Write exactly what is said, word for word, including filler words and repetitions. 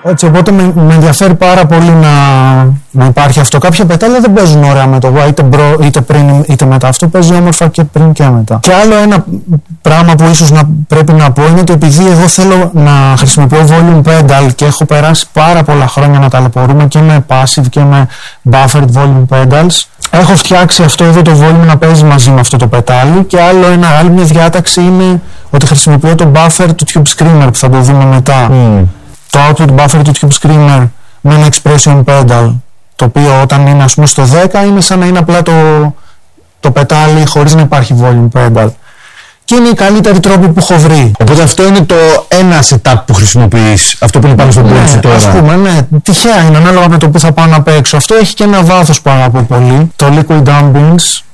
Έτσι, οπότε με, με ενδιαφέρει πάρα πολύ να, να υπάρχει αυτό. Κάποια πετάλια δεν παίζουν ωραία με το είτε, μπρο, είτε πριν είτε μετά. Αυτό παίζει όμορφα και πριν και μετά. Και άλλο ένα πράγμα που ίσως να πρέπει να πω είναι ότι επειδή εγώ θέλω να χρησιμοποιώ volume pedal και έχω περάσει πάρα πολλά χρόνια να ταλαιπωρούμε και με passive και με buffered volume pedals, έχω φτιάξει αυτό εδώ το volume να παίζει μαζί με αυτό το πετάλι. Και άλλο ένα, άλλη μια διάταξη είναι ότι χρησιμοποιώ το buffer του Tube Screamer που θα το δούμε μετά. Mm. Το output buffer του Tube Screamer με ένα expression pedal, το οποίο όταν είναι ας πούμε στο δέκα είναι σαν να είναι απλά το, το πετάλι χωρίς να υπάρχει volume pedal. Και είναι οι καλύτεροι τρόποι που έχω βρει. Οπότε αυτό είναι το ένα setup που χρησιμοποιείς, αυτό που είναι πάνω στο πλαίσιο ναι, τώρα. Ας πούμε, ναι, τυχαία είναι ανάλογα με το που θα πάω να παίξω. Αυτό έχει και ένα βάθος που αγαπώ πολύ, το Liquid Ambience,